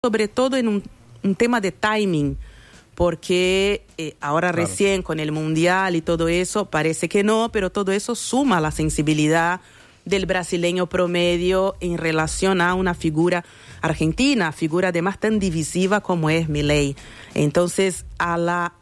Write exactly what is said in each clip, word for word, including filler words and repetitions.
sobre todo en un, un tema de timing, porque eh, ahora Claro. recién con el Mundial y todo eso, parece que no, pero todo eso suma a la sensibilidad del brasileño promedio en relación a una figura argentina, figura además tan divisiva como es Milei. Entonces, a la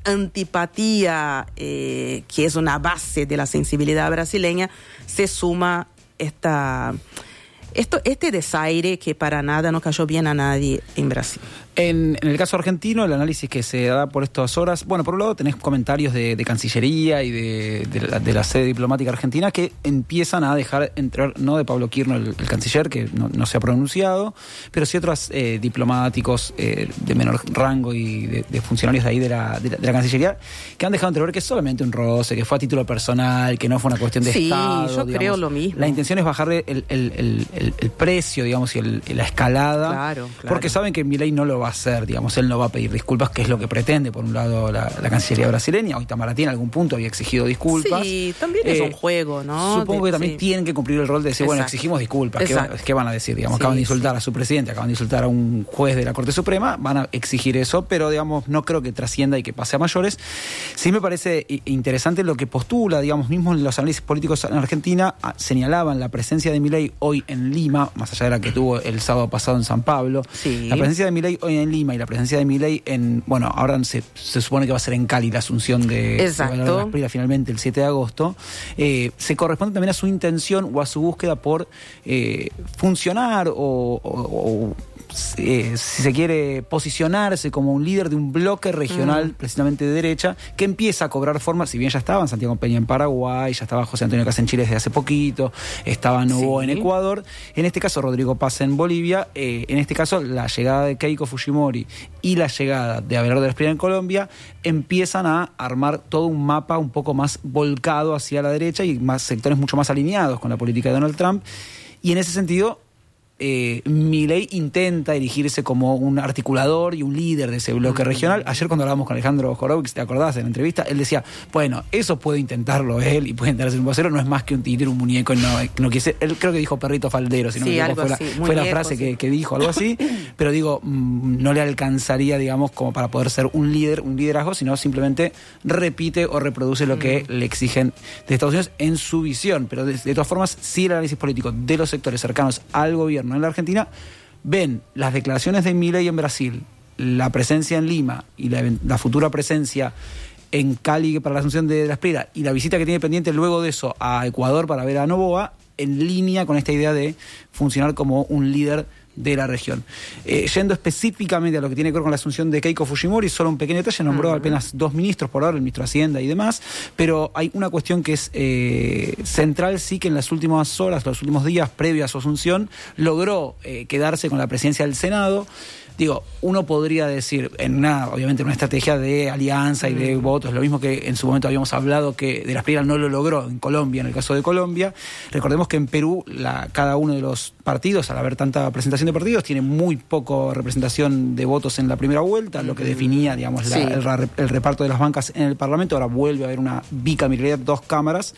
antipatía, eh, que es una base de la sensibilidad brasileña, se suma esta... Esto, este desaire que para nada no cayó bien a nadie en Brasil. En, en el caso argentino, el análisis que se da por estas horas, bueno, por un lado tenés comentarios de, de Cancillería y de, de, la, de la sede diplomática argentina que empiezan a dejar entrar, no de Pablo Kirchner, el, el canciller, que no, no se ha pronunciado, pero sí otros eh, diplomáticos eh, de menor rango y de, de funcionarios de ahí de la, de, la, de la Cancillería, que han dejado entrever que es solamente un roce, que fue a título personal, que no fue una cuestión de sí, Estado. Sí, yo digamos. creo lo mismo. La intención es bajarle el, el, el, el, el precio, digamos, y el, la escalada, claro, claro. porque saben que Milei no lo va a hacer, digamos, él no va a pedir disculpas, que es lo que pretende, por un lado, la, la Cancillería brasileña. Hoy Itamaraty en algún punto había exigido disculpas. Sí, también eh, es un juego, ¿no? Supongo de, que también sí. tienen que cumplir el rol de decir, Exacto. bueno, exigimos disculpas. ¿Qué, va, ¿Qué van a decir? Digamos, sí, acaban de insultar sí. a su presidente, acaban de insultar a un juez de la Corte Suprema, van a exigir eso, pero, digamos, no creo que trascienda y que pase a mayores. Sí me parece interesante lo que postula, digamos, mismo los análisis políticos en Argentina señalaban la presencia de Milei hoy en Lima, más allá de la que tuvo el sábado pasado en San Pablo. Sí. La presencia de Milei hoy en Lima y la presencia de Milei en, bueno, ahora se, se supone que va a ser en Cali la asunción de, de Asprila finalmente el siete de agosto, eh, se corresponde también a su intención o a su búsqueda por eh, funcionar o, o, o eh, si se quiere posicionarse como un líder de un bloque regional, mm. precisamente de derecha, que empieza a cobrar forma, si bien ya estaban Santiago Peña en Paraguay, ya estaba José Antonio Caz en Chile desde hace poquito, estaba Novoa sí. en Ecuador, en este caso Rodrigo Paz en Bolivia, eh, en este caso la llegada de Keiko Fujimori y la llegada de Abelardo de la Espriella en Colombia empiezan a armar todo un mapa un poco más volcado hacia la derecha y más sectores mucho más alineados con la política de Donald Trump, y en ese sentido Eh, Milei intenta erigirse como un articulador y un líder de ese bloque uh-huh. regional. Ayer cuando hablábamos con Alejandro Horowitz, ¿te acordás de la entrevista? Él decía, bueno, eso puede intentarlo él y puede intentarse un vocero, no es más que un títere, un muñeco, no, no quise, él creo que dijo perrito faldero, si no sí, me equivoco, fue, la, muñeco, fue la frase sí. que, que dijo, algo así, pero digo, mmm, no le alcanzaría, digamos, como para poder ser un líder, un liderazgo, sino simplemente repite o reproduce lo uh-huh. que le exigen de Estados Unidos en su visión, pero de, de todas formas, sí el análisis político de los sectores cercanos al gobierno en la Argentina ven las declaraciones de Milei en Brasil, la presencia en Lima y la, la futura presencia en Cali para la asunción de la Espriella y la visita que tiene pendiente luego de eso a Ecuador para ver a Novoa, en línea con esta idea de funcionar como un líder de la región. Eh, yendo específicamente a lo que tiene que ver con la asunción de Keiko Fujimori, solo un pequeño detalle, nombró uh-huh. apenas dos ministros por ahora, el ministro de Hacienda y demás, pero hay una cuestión que es eh, central, sí, que en las últimas horas, los últimos días previos a su asunción, logró eh, quedarse con la presidencia del Senado. Digo, uno podría decir, en una, obviamente, en una estrategia de alianza y de votos, lo mismo que en su momento habíamos hablado que de la Espriella no lo logró en Colombia, en el caso de Colombia. Recordemos que en Perú, la, cada uno de los partidos, al haber tanta presentación de partidos, tiene muy poco representación de votos en la primera vuelta, lo que definía, digamos, la, sí. el, el reparto de las bancas en el Parlamento. Ahora vuelve a haber una bicameralidad, dos cámaras,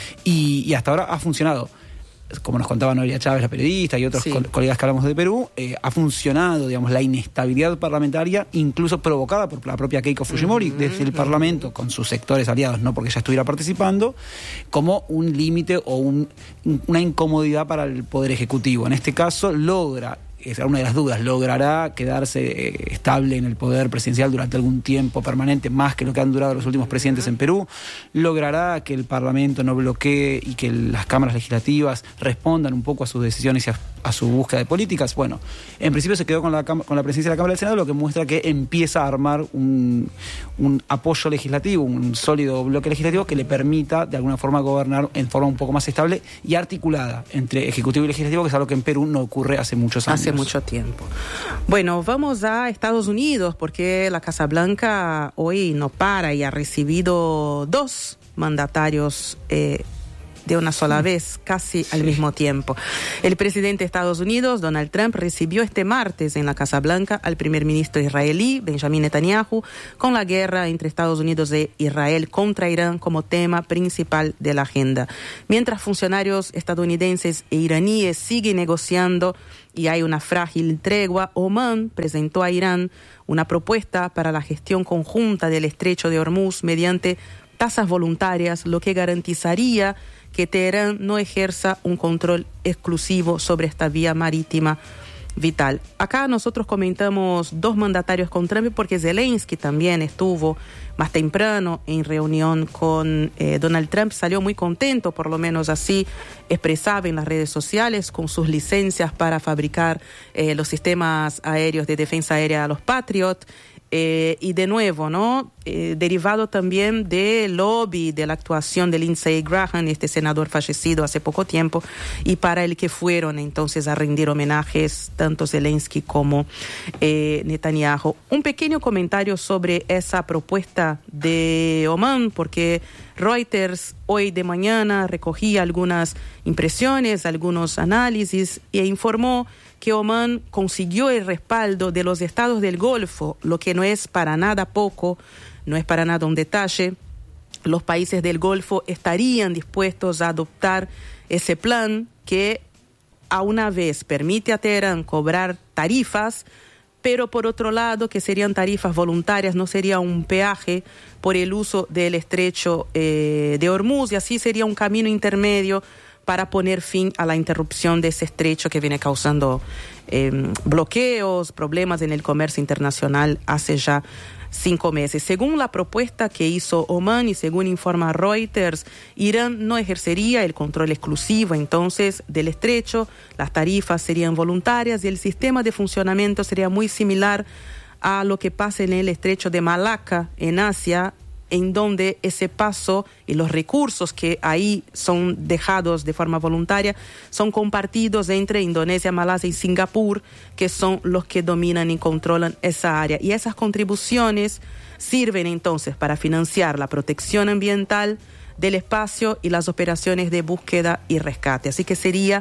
y, y hasta ahora ha funcionado. Como nos contaba Noelia Chávez, la periodista, y otros sí. co- colegas que hablamos de Perú, eh, ha funcionado, digamos, la inestabilidad parlamentaria, incluso provocada por la propia Keiko Fujimori, uh-huh, desde el uh-huh. Parlamento, con sus sectores aliados, no porque ella estuviera participando, como un límite o un, una incomodidad para el Poder Ejecutivo. En este caso, logra, esa es una de las dudas, logrará quedarse eh, estable en el poder presidencial durante algún tiempo permanente, más que lo que han durado los últimos presidentes en Perú, logrará que el Parlamento no bloquee y que las cámaras legislativas respondan un poco a sus decisiones y a, a su búsqueda de políticas. Bueno, en principio se quedó con la, con la presidencia de la Cámara del Senado, lo que muestra que empieza a armar un, un apoyo legislativo, un sólido bloque legislativo que le permita de alguna forma gobernar en forma un poco más estable y articulada entre Ejecutivo y Legislativo, que es algo que en Perú no ocurre hace muchos años. Hace mucho tiempo. Bueno, vamos a Estados Unidos porque la Casa Blanca hoy no para y ha recibido dos mandatarios eh, de una sola vez, casi al mismo tiempo. El presidente de Estados Unidos, Donald Trump, recibió este martes en la Casa Blanca al primer ministro israelí, Benjamin Netanyahu, con la guerra entre Estados Unidos e Israel contra Irán como tema principal de la agenda. Mientras funcionarios estadounidenses e iraníes siguen negociando y hay una frágil tregua, Omán presentó a Irán una propuesta para la gestión conjunta del estrecho de Hormuz mediante tasas voluntarias, lo que garantizaría que Teherán no ejerza un control exclusivo sobre esta vía marítima vital. Acá nosotros comentamos dos mandatarios con Trump porque Zelensky también estuvo más temprano en reunión con eh, Donald Trump. Salió muy contento, por lo menos así expresaba en las redes sociales, con sus licencias para fabricar eh, los sistemas aéreos de defensa aérea, los Patriot. Eh, y de nuevo, ¿no? Eh, derivado también del lobby, de la actuación de Lindsey Graham, este senador fallecido hace poco tiempo, y para el que fueron entonces a rendir homenajes tanto Zelensky como eh, Netanyahu. Un pequeño comentario sobre esa propuesta de Omán, porque Reuters hoy de mañana recogía algunas impresiones, algunos análisis e informó que Omán consiguió el respaldo de los estados del Golfo, lo que no es para nada poco, no es para nada un detalle. Los países del Golfo estarían dispuestos a adoptar ese plan que a una vez permite a Teherán cobrar tarifas, pero por otro lado que serían tarifas voluntarias, no sería un peaje por el uso del estrecho eh, de Hormuz, y así sería un camino intermedio para poner fin a la interrupción de ese estrecho que viene causando eh, bloqueos, problemas en el comercio internacional hace ya cinco meses. Según la propuesta que hizo Omán y según informa Reuters, Irán no ejercería el control exclusivo entonces del estrecho, las tarifas serían voluntarias y el sistema de funcionamiento sería muy similar a lo que pasa en el estrecho de Malaca en Asia, en donde ese paso y los recursos que ahí son dejados de forma voluntaria son compartidos entre Indonesia, Malasia y Singapur, que son los que dominan y controlan esa área. Y esas contribuciones sirven entonces para financiar la protección ambiental del espacio y las operaciones de búsqueda y rescate. Así que sería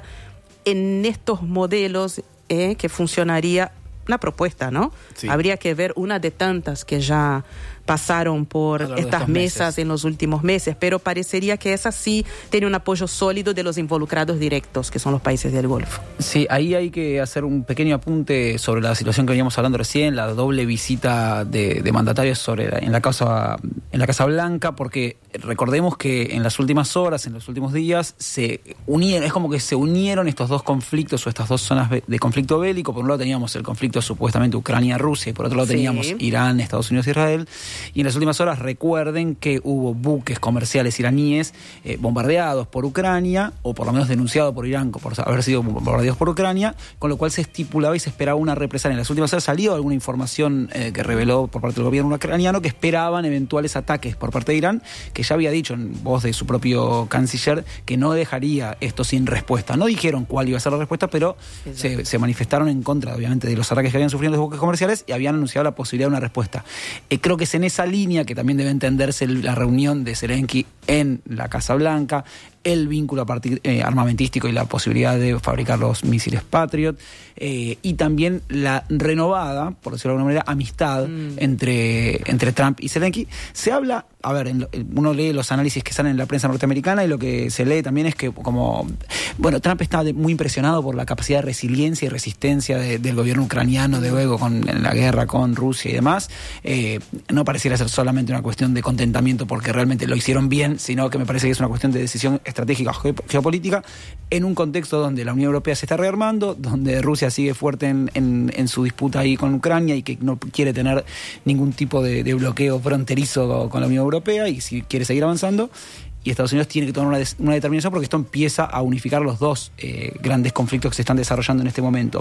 en estos modelos eh, que funcionaría una propuesta, ¿no? Sí. Habría que ver una de tantas que ya pasaron por estas mesas meses. en los últimos meses, pero parecería que esa sí tiene un apoyo sólido de los involucrados directos, que son los países del Golfo. Sí, ahí hay que hacer un pequeño apunte sobre la situación que veníamos hablando recién, la doble visita de, de mandatarios sobre la, en la casa en la Casa Blanca, porque recordemos que en las últimas horas, en los últimos días, se unieron, es como que se unieron estos dos conflictos o estas dos zonas de conflicto bélico. Por un lado teníamos el conflicto supuestamente Ucrania-Rusia y por otro lado sí. teníamos Irán, Estados Unidos e Israel. Y en las últimas horas recuerden que hubo buques comerciales iraníes eh, bombardeados por Ucrania, o por lo menos denunciados por Irán por haber sido bombardeados por Ucrania, con lo cual se estipulaba y se esperaba una represalia. En las últimas horas salió alguna información eh, que reveló por parte del gobierno ucraniano que esperaban eventuales ataques por parte de Irán, que ya había dicho en voz de su propio canciller que no dejaría esto sin respuesta. No dijeron cuál iba a ser la respuesta, pero se, se manifestaron en contra, obviamente, de los ataques que habían sufrido los buques comerciales y habían anunciado la posibilidad de una respuesta. Eh, creo que es en esa línea que también debe entenderse la reunión de Zelensky en la Casa Blanca, el vínculo a partir, eh, armamentístico y la posibilidad de fabricar los misiles Patriot, eh, y también la renovada, por decirlo de alguna manera, amistad mm. entre, entre Trump y Zelensky. Se habla, a ver, en lo, uno lee los análisis que salen en la prensa norteamericana y lo que se lee también es que como, bueno, Trump está de, muy impresionado por la capacidad de resiliencia y resistencia de, del gobierno ucraniano de luego con en la guerra con Rusia y demás. Eh, no pareciera ser solamente una cuestión de contentamiento porque realmente lo hicieron bien, sino que me parece que es una cuestión de decisión estratégica geopolítica en un contexto donde la Unión Europea se está rearmando, donde Rusia sigue fuerte en, en, en su disputa ahí con Ucrania y que no quiere tener ningún tipo de, de bloqueo fronterizo con la Unión Europea y si quiere seguir avanzando. Y Estados Unidos tiene que tomar una, des, una determinación porque esto empieza a unificar los dos eh, grandes conflictos que se están desarrollando en este momento.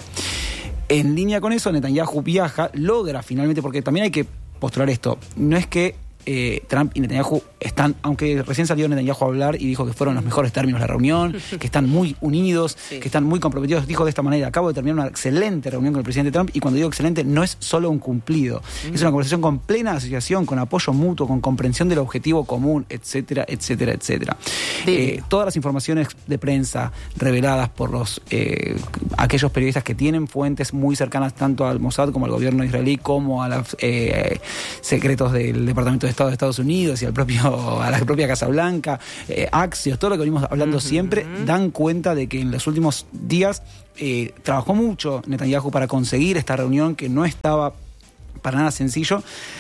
En línea con eso, Netanyahu viaja, logra finalmente, porque también hay que postular esto, no es que eh, Trump y Netanyahu están, aunque recién salió Netanyahu a hablar y dijo que fueron los mejores términos de la reunión, que están muy unidos, sí. que están muy comprometidos, dijo de esta manera: acabo de terminar una excelente reunión con el presidente Trump, y cuando digo excelente no es solo un cumplido, mm. es una conversación con plena asociación, con apoyo mutuo, con comprensión del objetivo común, etcétera, etcétera, etcétera. Eh, todas las informaciones de prensa reveladas por los eh, aquellos periodistas que tienen fuentes muy cercanas tanto al Mossad como al gobierno israelí, como a los eh, secretos del Departamento de Estado de Estados Unidos y al propio, a la propia Casa Blanca, eh, Axios, todo lo que venimos hablando uh-huh. siempre, dan cuenta de que en los últimos días eh, trabajó mucho Netanyahu para conseguir esta reunión, que no estaba para nada sencillo,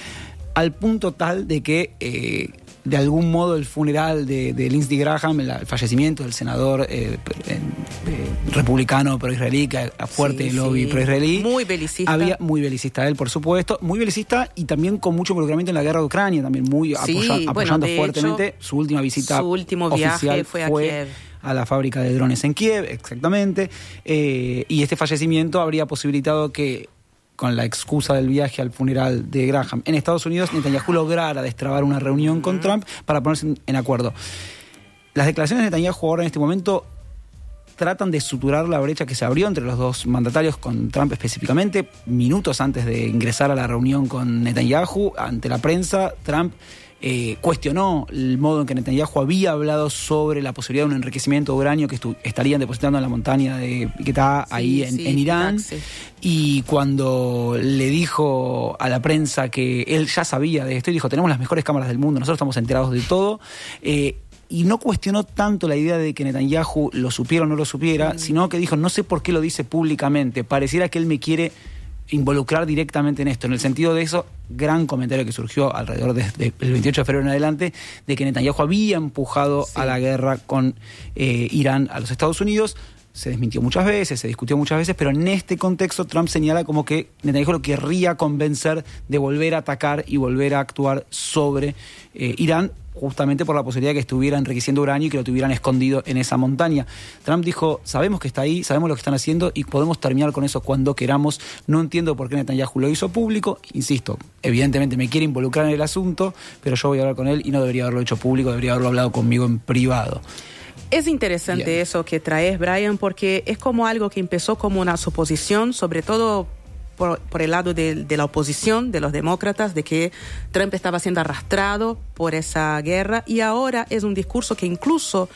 al punto tal de que eh, de algún modo el funeral de, de Lindsey Graham, el, el fallecimiento del senador eh, eh, republicano pro-israelí, que a fuerte sí, lobby sí. pro-israelí. Muy belicista. Había, muy belicista él, por supuesto. Muy belicista y también con mucho involucramiento en la guerra de Ucrania, también muy sí, apoya, bueno, apoyando fuertemente. Hecho, su última visita su último viaje fue a fue Kiev. A la fábrica de drones en Kiev, exactamente. Eh, y este fallecimiento habría posibilitado que, con la excusa del viaje al funeral de Graham en Estados Unidos, Netanyahu lograra destrabar una reunión con Trump para ponerse en, en acuerdo. Las declaraciones de Netanyahu ahora en este momento tratan de suturar la brecha que se abrió entre los dos mandatarios, con Trump específicamente. Minutos antes de ingresar a la reunión con Netanyahu, ante la prensa, Trump Eh, cuestionó el modo en que Netanyahu había hablado sobre la posibilidad de un enriquecimiento de uranio que estu- estarían depositando en la montaña de, que está ahí sí, en, sí, en Irán. Sí. Y cuando le dijo a la prensa que él ya sabía de esto, y dijo: tenemos las mejores cámaras del mundo, nosotros estamos enterados de todo, eh, y no cuestionó tanto la idea de que Netanyahu lo supiera o no lo supiera, mm. sino que dijo: no sé por qué lo dice públicamente, pareciera que él me quiere involucrar directamente en esto, en el sentido de eso gran comentario que surgió alrededor del de, de veintiocho de febrero en adelante, de que Netanyahu había empujado sí. a la guerra con eh, Irán a los Estados Unidos. Se desmintió muchas veces, se discutió muchas veces, pero en este contexto Trump señala como que Netanyahu lo querría convencer de volver a atacar y volver a actuar sobre eh, Irán, justamente por la posibilidad de que estuviera enriqueciendo uranio y que lo tuvieran escondido en esa montaña. Trump dijo: sabemos que está ahí, sabemos lo que están haciendo y podemos terminar con eso cuando queramos. No entiendo por qué Netanyahu lo hizo público. Insisto, evidentemente me quiere involucrar en el asunto, pero yo voy a hablar con él y no debería haberlo hecho público, debería haberlo hablado conmigo en privado. Es interesante Bien. eso que traes, Brian, porque es como algo que empezó como una suposición, sobre todo por, por el lado de, de la oposición, de los demócratas, de que Trump estaba siendo arrastrado por esa guerra, y ahora es un discurso que incluso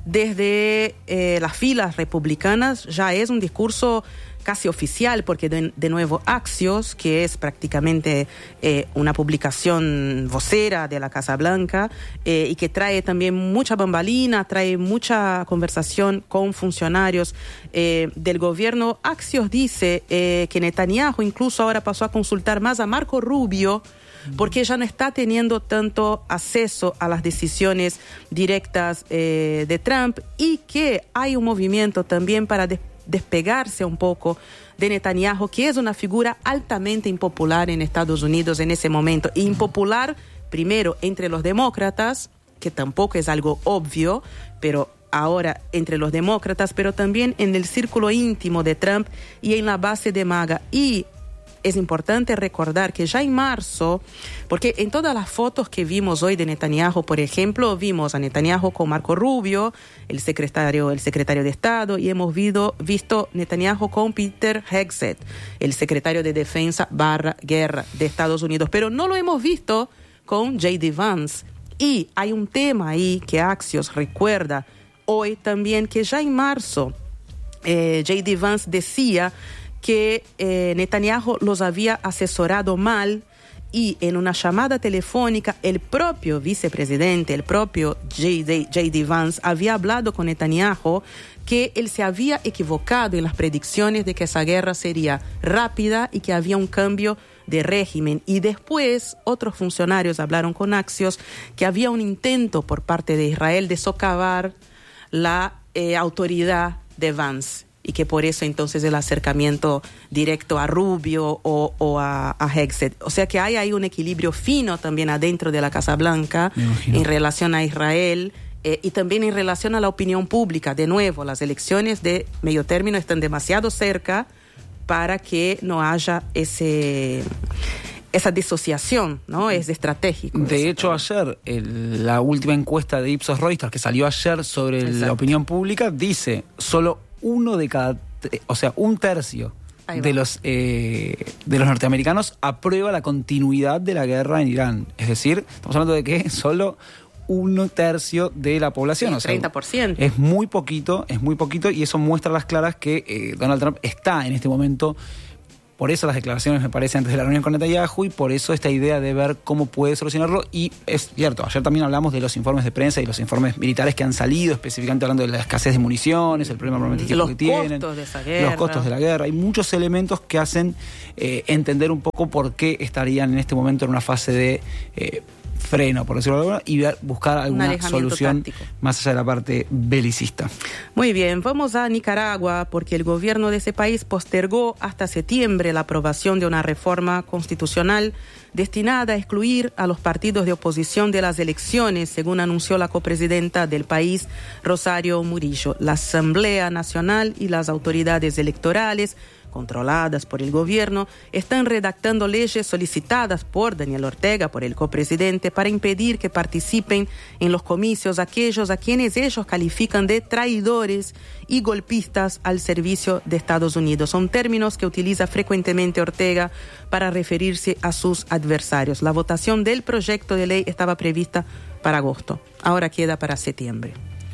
desde eh, las filas republicanas ya es un discurso casi oficial, porque de, de nuevo Axios, que es prácticamente eh, una publicación vocera de la Casa Blanca eh, y que trae también mucha bambalina, trae mucha conversación con funcionarios eh, del gobierno. Axios dice eh, que Netanyahu incluso ahora pasó a consultar más a Marco Rubio, porque ya no está teniendo tanto acceso a las decisiones directas eh, de Trump, y que hay un movimiento también para des- despegarse un poco de Netanyahu, que es una figura altamente impopular en Estados Unidos en ese momento. Y impopular, primero, entre los demócratas, que tampoco es algo obvio, pero ahora entre los demócratas, pero también en el círculo íntimo de Trump y en la base de MAGA. Y es importante recordar que ya en marzo, porque en todas las fotos que vimos hoy de Netanyahu, por ejemplo, vimos a Netanyahu con Marco Rubio, el secretario, el secretario de Estado, y hemos visto, visto Netanyahu con Peter Hegseth, el secretario de Defensa barra Guerra de Estados Unidos, pero no lo hemos visto con J D Vance. Y hay un tema ahí que Axios recuerda hoy también, que ya en marzo eh, J D Vance decía que eh, Netanyahu los había asesorado mal, y en una llamada telefónica el propio vicepresidente, el propio J D Vance, había hablado con Netanyahu que él se había equivocado en las predicciones de que esa guerra sería rápida y que había un cambio de régimen. Y después otros funcionarios hablaron con Axios que había un intento por parte de Israel de socavar la eh, autoridad de Vance, y que por eso entonces el acercamiento directo a Rubio o, o a, a Hegseth. O sea que hay ahí un equilibrio fino también adentro de la Casa Blanca en relación a Israel eh, y también en relación a la opinión pública. De nuevo, las elecciones de medio término están demasiado cerca para que no haya ese... esa disociación, ¿no? Es estratégico. De hecho, ayer, el, la última encuesta de Ipsos Reuters que salió ayer sobre Exacto. la opinión pública dice solo uno de cada, o sea, un tercio de los, eh, de los norteamericanos aprueba la continuidad de la guerra en Irán. Es decir, estamos hablando de que solo un tercio de la población. Sí, o sea, treinta por ciento. Es muy poquito, es muy poquito, y eso muestra a las claras que eh, Donald Trump está en este momento. Por eso las declaraciones, me parece, antes de la reunión con Netanyahu, y por eso esta idea de ver cómo puede solucionarlo. Y es cierto, ayer también hablamos de los informes de prensa y los informes militares que han salido, específicamente hablando de la escasez de municiones, el problema armamentístico que tienen, los costos de esa guerra. los costos de la guerra. Hay muchos elementos que hacen eh, entender un poco por qué estarían en este momento en una fase de eh, freno, por decirlo de alguna, y ver, buscar alguna solución táctico. Más allá de la parte belicista. Muy bien, vamos a Nicaragua, porque el gobierno de ese país postergó hasta septiembre la aprobación de una reforma constitucional destinada a excluir a los partidos de oposición de las elecciones, según anunció la copresidenta del país, Rosario Murillo. La Asamblea Nacional y las autoridades electorales controladas por el gobierno, están redactando leyes solicitadas por Daniel Ortega, por el copresidente, para impedir que participen en los comicios aquellos a quienes ellos califican de traidores y golpistas al servicio de Estados Unidos. Son términos que utiliza frecuentemente Ortega para referirse a sus adversarios. La votación del proyecto de ley estaba prevista para agosto, ahora queda para septiembre.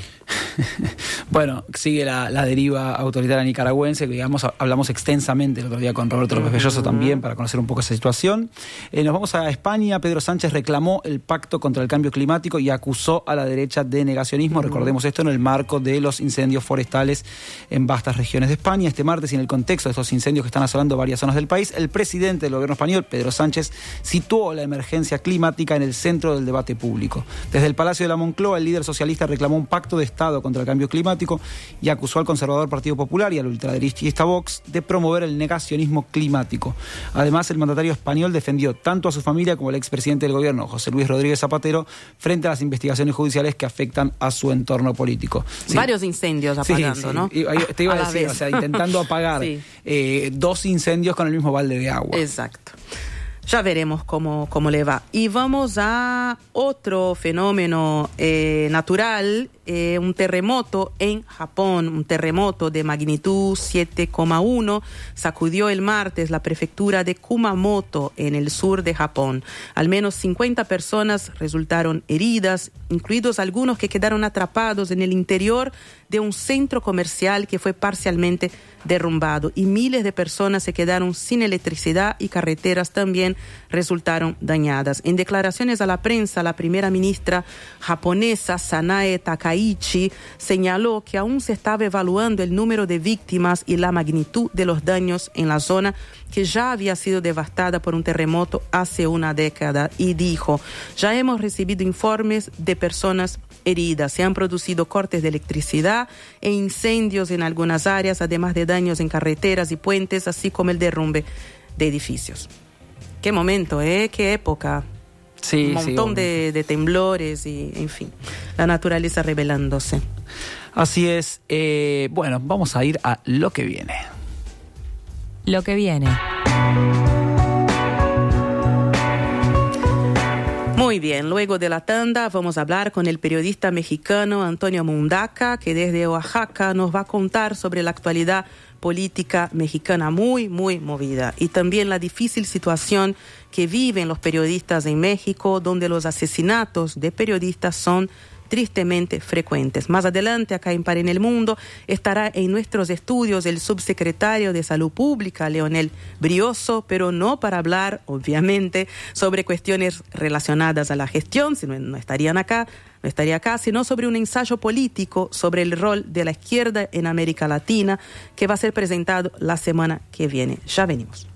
Bueno, sigue la, la deriva autoritaria nicaragüense, que digamos, hablamos extensamente el otro día con Roberto López Belloso también para conocer un poco esa situación. Eh, nos vamos a España. Pedro Sánchez reclamó el pacto contra el cambio climático y acusó a la derecha de negacionismo. Uh-huh. Recordemos esto en el marco de los incendios forestales en vastas regiones de España. Este martes, y en el contexto de estos incendios que están asolando varias zonas del país, el presidente del gobierno español, Pedro Sánchez, situó la emergencia climática en el centro del debate público. Desde el Palacio de la Moncloa, el líder socialista reclamó un pacto de Estado contra el cambio climático y acusó al conservador Partido Popular y al ultraderechista Vox de promover el negacionismo climático. Además, el mandatario español defendió tanto a su familia como al expresidente del gobierno, José Luis Rodríguez Zapatero, frente a las investigaciones judiciales que afectan a su entorno político. Sí. Varios incendios apagando, sí, sí. ¿no? Te iba a, a decir, o sea, intentando apagar sí. eh, dos incendios con el mismo balde de agua. Exacto. Ya veremos cómo, cómo le va. Y vamos a otro fenómeno eh, natural, eh, un terremoto en Japón, un terremoto de magnitud siete coma uno sacudió el martes la prefectura de Kumamoto en el sur de Japón. Al menos cincuenta personas resultaron heridas, incluidos algunos que quedaron atrapados en el interior de un centro comercial que fue parcialmente derrumbado, y miles de personas se quedaron sin electricidad y carreteras también resultaron dañadas. En declaraciones a la prensa, la primera ministra japonesa Sanae Takaichi señaló que aún se estaba evaluando el número de víctimas y la magnitud de los daños en la zona, que ya había sido devastada por un terremoto hace una década, y dijo: ya hemos recibido informes de personas heridas, se han producido cortes de electricidad e incendios en algunas áreas, además de daños en carreteras y puentes, así como el derrumbe de edificios. Qué momento, ¿eh? Qué época. Sí, un montón sí, de, de temblores y, en fin, la naturaleza revelándose. Así es. Eh, bueno, vamos a ir a lo que viene. Lo que viene. Muy bien, luego de la tanda vamos a hablar con el periodista mexicano Antonio Mundaca, que desde Oaxaca nos va a contar sobre la actualidad política mexicana muy, muy movida, y también la difícil situación que viven los periodistas en México, donde los asesinatos de periodistas son tristemente frecuentes. Más adelante, acá en Par en el Mundo, estará en nuestros estudios el subsecretario de Salud Pública, Leonel Brioso, pero no para hablar, obviamente, sobre cuestiones relacionadas a la gestión, sino no estarían acá, no estaría acá, sino sobre un ensayo político sobre el rol de la izquierda en América Latina, que va a ser presentado la semana que viene. Ya venimos.